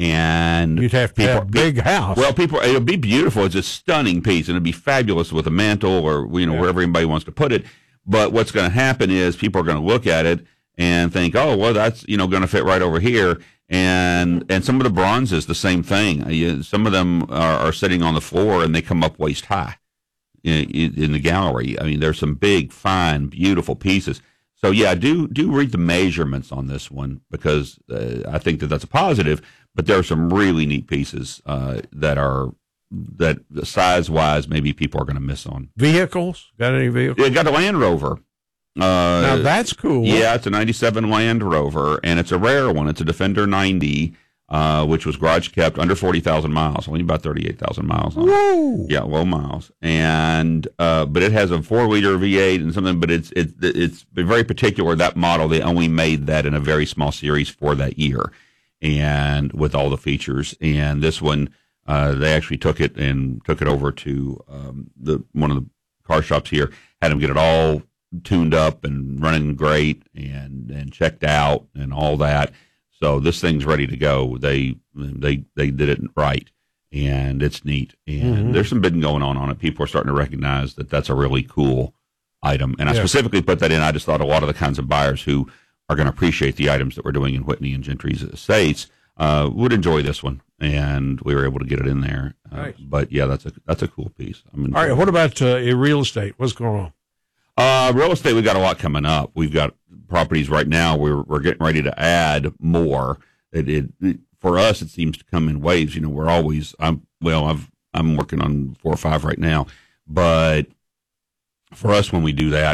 And you'd have to people, have a big house. Well, people, it'll be beautiful. It's a stunning piece, and it'd be fabulous with a mantle or, you know, yeah. wherever anybody wants to put it. But what's going to happen is people are going to look at it and think, oh, well, that's, you know, going to fit right over here. And and some of the bronzes, the same thing. Some of them are, are sitting on the floor, and they come up waist high in, in the gallery. I mean, there's some big, fine, beautiful pieces. So, yeah, do do read the measurements on this one, because uh, I think that that's a positive. But there are some really neat pieces uh, that are that size-wise maybe people are going to miss on. Vehicles? Got any vehicles? Yeah, got a Land Rover. Uh, now that's cool. Yeah, it's a ninety-seven Land Rover, and it's a rare one. It's a Defender ninety, uh, which was garage kept, under forty thousand miles, only about thirty-eight thousand miles on Woo! it. Yeah, low miles. And uh, but it has a four liter V eight and something. But it's it's it's been very particular, that model. They only made that in a very small series for that year, and with all the features. And this one, uh, they actually took it and took it over to um, the one of the car shops here, had them get it all tuned up and running great and, and checked out and all that. So this thing's ready to go. They they they did it right, and it's neat. And mm-hmm. there's some bidding going on on it. People are starting to recognize that that's a really cool item. And I yeah. specifically put that in. I just thought a lot of the kinds of buyers who are going to appreciate the items that we're doing in Whitney and Gentry's estates uh, would enjoy this one. And we were able to get it in there. Uh, nice. But yeah, that's a that's a cool piece. I'm all right. What about uh, real estate? What's going on? Uh, real estate, we've got a lot coming up. We've got properties right now. We're we're getting ready to add more. It, it, it for us, it seems to come in waves. You know, we're always. I'm well. I've I'm working on four or five right now, but for us, when we do that,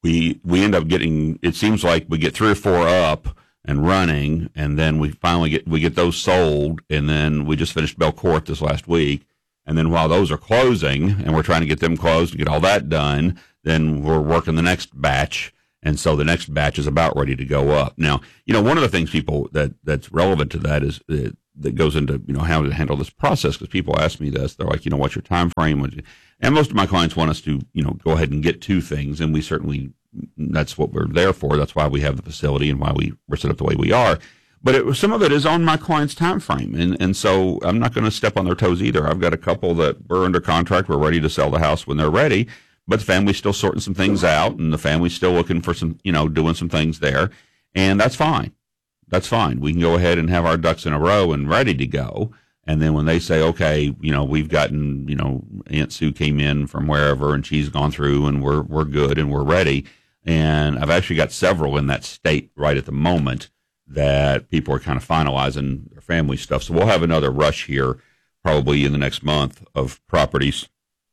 we we end up getting, it seems like we get three or four up and running, and then we finally get we get those sold, and then we just finished Belcourt this last week, and then while those are closing, and we're trying to get them closed and get all that done, then we're working the next batch, and so the next batch is about ready to go up. Now, you know, one of the things people that that's relevant to that is uh, that goes into, you know, how to handle this process, because people ask me this, they're like, you know, what's your time frame? And most of my clients want us to, you know, go ahead and get to things, and we certainly, that's what we're there for. That's why we have the facility and why we, we're set up the way we are. But it, some of it is on my client's time frame, and, and so I'm not going to step on their toes either. I've got a couple that we're under contract. We're ready to sell the house when they're ready, but the family's still sorting some things out, and the family's still looking for some, you know, doing some things there, and that's fine. That's fine. We can go ahead and have our ducks in a row and ready to go. And then when they say, okay, you know, we've gotten, you know, Aunt Sue came in from wherever and she's gone through and we're we're good and we're ready. And I've actually got several in that state right at the moment that people are kind of finalizing their family stuff. So we'll have another rush here probably in the next month of properties.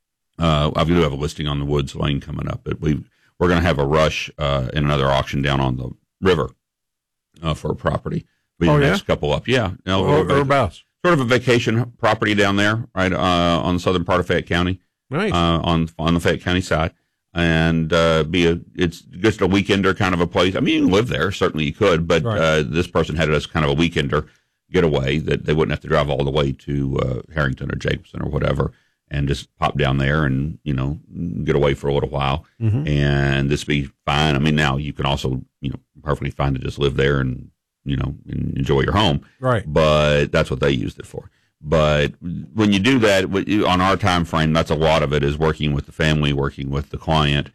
Uh, I do have a listing on the Woods Lane coming up, but we we're going to have a rush uh, in another auction down on the river uh, for a property. We oh, the yeah? next couple up, yeah. No, Or, whereabouts? Sort of a vacation property down there, right uh, on the southern part of Fayette County, nice. uh, on on the Fayette County side, and uh, be a it's just a weekender kind of a place. I mean, you can live there, certainly you could, but right. uh, this person had it as kind of a weekender getaway that they wouldn't have to drive all the way to uh, Harrington or Jacobson or whatever, and just pop down there and you know get away for a little while, mm-hmm. and this be fine. I mean, now you can also you know perfectly fine to just live there and. you know, enjoy your home. Right. But that's what they used it for. But when you do that, on our time frame, that's a lot of it is working with the family, working with the client,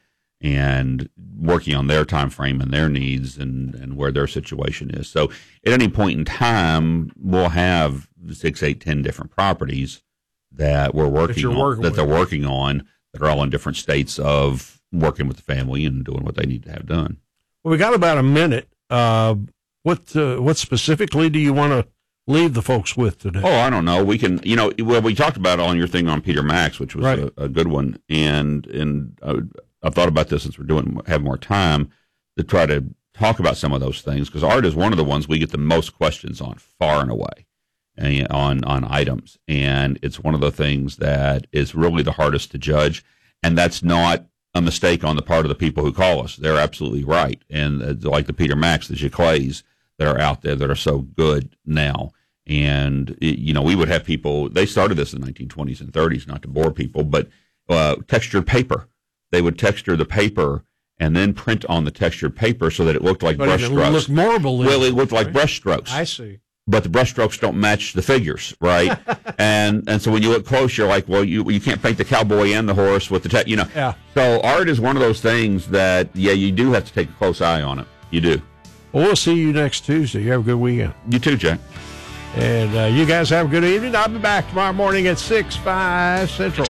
and working on their time frame and their needs and, and where their situation is. So at any point in time, we'll have six, eight, ten different properties that we're working that on, working that with. they're working on, that are all in different states of working with the family and doing what they need to have done. Well, we got about a minute. Uh, What uh, what specifically do you want to leave the folks with today? Oh, I don't know. We can, you know, well, we talked about it on your thing on Peter Max, which was right. a, a good one, and and I, I've thought about this since we're doing have more time to try to talk about some of those things, because art is one of the ones we get the most questions on, far and away, and on on items, and it's one of the things that is really the hardest to judge, and that's not a mistake on the part of the people who call us. They're absolutely right, and uh, like the Peter Max, the Jaclays that are out there that are so good now. And, it, you know, we would have people, they started this in the nineteen twenties and thirties, not to bore people, but uh, textured paper. They would texture the paper and then print on the textured paper so that it looked like brush strokes. It looked marble. Well, it looked like right? brush strokes. I see. But the brush strokes don't match the figures, right? and and so when you look close, you're like, well, you you can't paint the cowboy and the horse with the, te- you know. Yeah. So art is one of those things that, yeah, you do have to take a close eye on it. You do. Well, we'll see you next Tuesday. You have a good weekend. You too, Jack. And uh, you guys have a good evening. I'll be back tomorrow morning at six, five Central.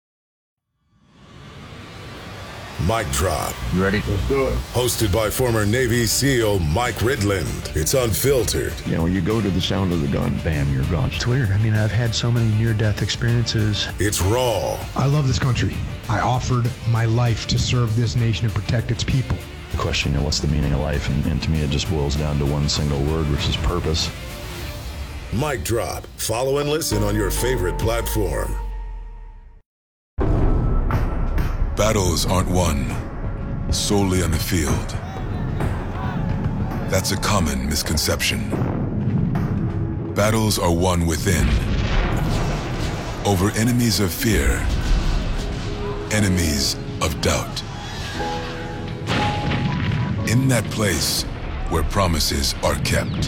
Mic Drop. You ready? Let's do it. Hosted by former Navy SEAL Mike Ridland. It's unfiltered. You know, when you go to the sound of the gun, bam, you're gone. It's weird. I mean, I've had so many near-death experiences. It's raw. I love this country. I offered my life to serve this nation and protect its people. The question, you know, what's the meaning of life? And, and to me, it just boils down to one single word, which is purpose. Mic Drop. Follow and listen on your favorite platform. Battles aren't won solely on the field. That's a common misconception. Battles are won within, over enemies of fear, enemies of doubt. In that place where promises are kept.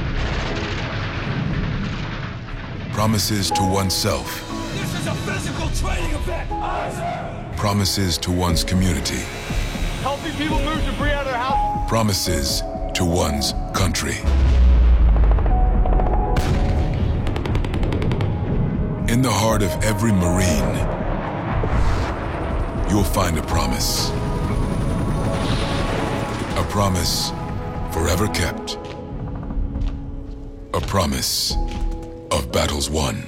Promises to oneself. This is a physical training event. Promises to one's community. Helping people move debris out of their house. Promises to one's country. In the heart of every Marine, you'll find a promise. A promise forever kept. A promise of battles won.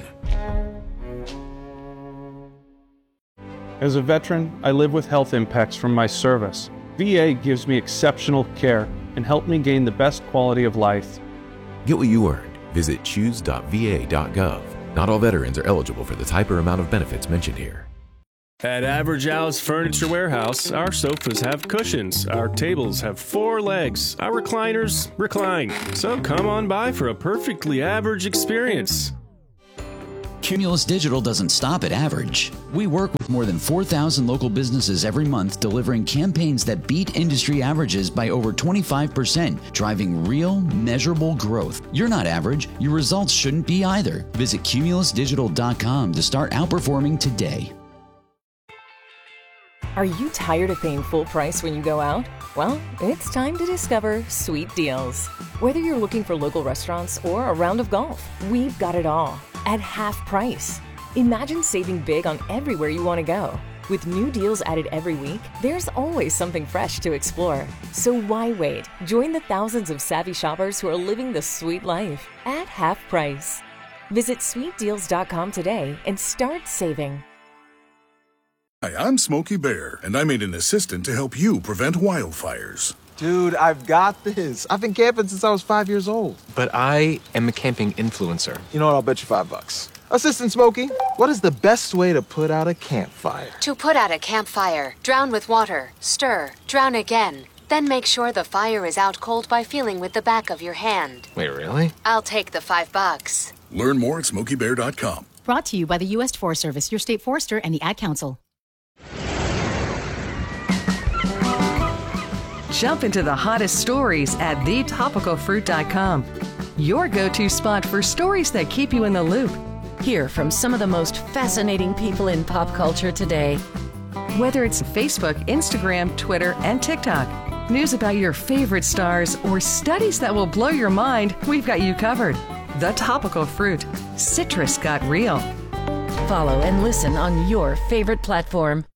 As a veteran, I live with health impacts from my service. V A gives me exceptional care and helped me gain the best quality of life. Get what you earned. Visit choose dot v a dot gov. Not all veterans are eligible for the type or amount of benefits mentioned here. At Average Al's Furniture Warehouse, our sofas have cushions, our tables have four legs, our recliners recline. So come on by for a perfectly average experience. Cumulus Digital doesn't stop at average. We work with more than four thousand local businesses every month, delivering campaigns that beat industry averages by over twenty-five percent, driving real, measurable growth. You're not average. Your results shouldn't be either. Visit cumulus digital dot com to start outperforming today. Are you tired of paying full price when you go out? Well, it's time to discover Sweet Deals. Whether you're looking for local restaurants or a round of golf, we've got it all at half price. Imagine saving big on everywhere you want to go. With new deals added every week, there's always something fresh to explore. So why wait? Join the thousands of savvy shoppers who are living the sweet life at half price. Visit sweet deals dot com today and start saving. Hi, I'm Smokey Bear, and I made an assistant to help you prevent wildfires. Dude, I've got this. I've been camping since I was five years old. But I am a camping influencer. You know what? I'll bet you five bucks. Assistant Smokey, what is the best way to put out a campfire? To put out a campfire, drown with water, stir, drown again. Then make sure the fire is out cold by feeling with the back of your hand. Wait, really? I'll take the five bucks. Learn more at smokey bear dot com. Brought to you by the U S Forest Service, your state forester, and the Ad Council. Jump into the hottest stories at the topical fruit dot com. Your go-to spot for stories that keep you in the loop. Hear from some of the most fascinating people in pop culture today. Whether it's Facebook, Instagram, Twitter, and TikTok, news about your favorite stars, or studies that will blow your mind, we've got you covered. The Topical Fruit. Citrus got real. Follow and listen on your favorite platform.